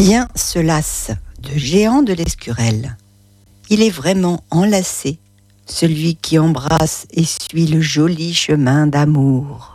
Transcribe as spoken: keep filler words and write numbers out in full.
Bien se lasse de Jehan de l'Escurel. Il est vraiment enlacé, celui qui embrasse et suit le joli chemin d'amour.